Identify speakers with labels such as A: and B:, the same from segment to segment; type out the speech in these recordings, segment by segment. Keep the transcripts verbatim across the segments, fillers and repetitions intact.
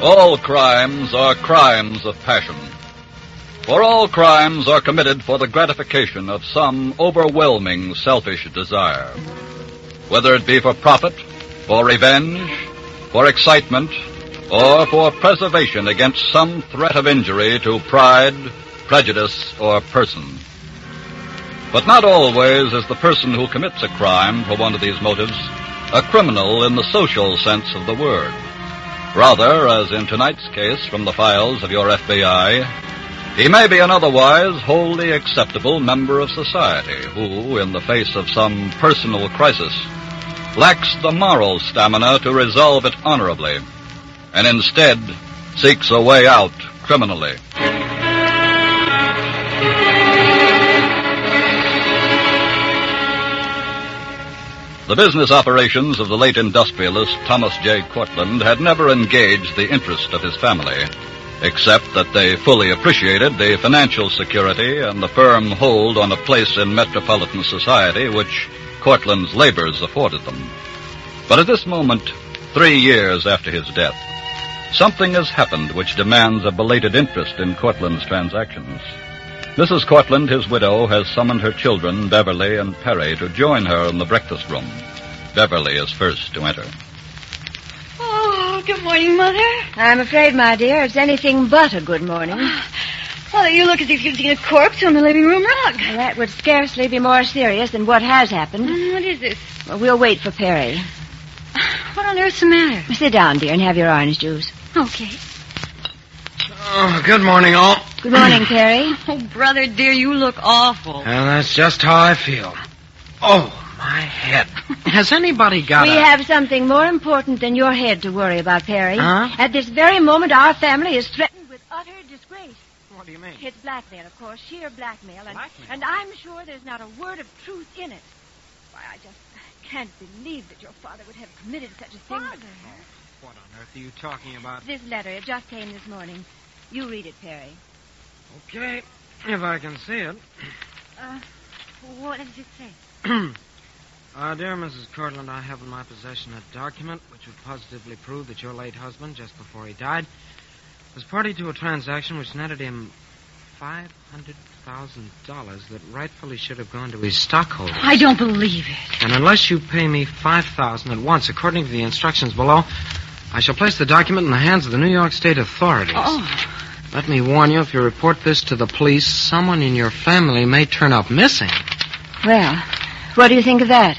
A: All crimes are crimes of passion. For all crimes are committed for the gratification of some overwhelming selfish desire. Whether it be for profit, for revenge, for excitement, or for preservation against some threat of injury to pride, prejudice, or person. But not always is the person who commits a crime for one of these motives a criminal in the social sense of the word. Rather, as in tonight's case from the files of your F B I, he may be an otherwise wholly acceptable member of society who, in the face of some personal crisis, lacks the moral stamina to resolve it honorably, and instead seeks a way out criminally. The business operations of the late industrialist Thomas J. Cortland had never engaged the interest of his family, except that they fully appreciated the financial security and the firm hold on a place in metropolitan society which Cortland's labors afforded them. But at this moment, three years after his death, something has happened which demands a belated interest in Cortland's transactions. Missus Cortland, his widow, has summoned her children, Beverly and Perry, to join her in the breakfast room. Beverly is first to enter.
B: Oh, good morning, Mother.
C: I'm afraid, my dear, it's anything but a good morning.
B: Mother, you look as if you've seen a corpse on the living room rug.
C: Well, that would scarcely be more serious than what has happened.
B: Mm, what is this?
C: Well, we'll wait for Perry.
B: What on earth's the matter?
C: Sit down, dear, and have your orange juice.
B: Okay.
D: Oh, good morning, all.
C: Good morning, Perry.
B: Oh, brother dear, you look awful.
D: And that's just how I feel. Oh, my head. Has anybody got
C: we
D: a...
C: have something more important than your head to worry about, Perry.
D: Huh?
C: At this very moment, our family is threatened with utter disgrace.
D: What do you mean?
C: It's blackmail, of course, sheer blackmail. And,
D: Blackmail?
C: and I'm sure there's not a word of truth in it. Why, I just can't believe that your father would have committed such a thing.
B: Father?
D: What on earth are you talking about?
C: This letter, it just came this morning. You read it, Perry.
D: Okay, if I can see it.
B: Uh, what does it say?
D: uh, dear Missus Cortland, I have in my possession a document which would positively prove that your late husband, just before he died, was party to a transaction which netted him five hundred thousand dollars that rightfully should have gone to his stockholders.
B: I don't believe it.
D: And unless you pay me five thousand dollars at once, according to the instructions below, I shall place the document in the hands of the New York State authorities.
B: Oh.
D: Let me warn you, if you report this to the police, someone in your family may turn up missing.
C: Well, what do you think of that?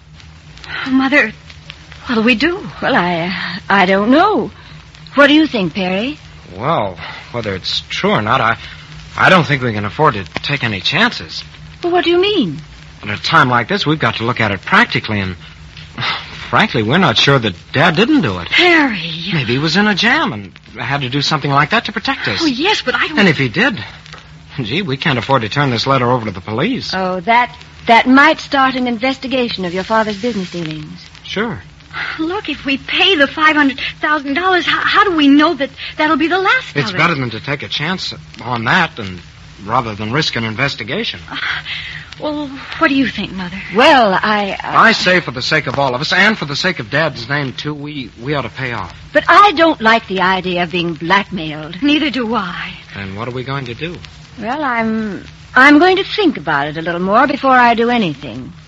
B: Mother, what do we do?
C: Well, I, I don't know. What do you think, Perry?
D: Well, whether it's true or not, I, I don't think we can afford to take any chances.
C: Well, what do you mean?
D: At a time like this, we've got to look at it practically, and frankly, we're not sure that Dad didn't do it.
B: Perry.
D: Maybe he was in a jam and had to do something like that to protect us.
B: Oh, yes, but I don't...
D: And if he did, gee, we can't afford to turn this letter over to the police.
C: Oh, that that might start an investigation of your father's business dealings.
D: Sure.
B: Look, if we pay the five hundred thousand dollars, how, how do we know that that'll be the last
D: It's
B: of it?
D: better than to take a chance on that and rather than risk an investigation.
B: Uh, well, what do you think, Mother?
C: Well, I... Uh,
D: I say for the sake of all of us, and for the sake of Dad's name, too, we, we ought to pay off.
C: But I don't like the idea of being blackmailed.
B: Neither do I.
D: Then what are we going to do?
C: Well, I'm... I'm going to think about it a little more before I do anything.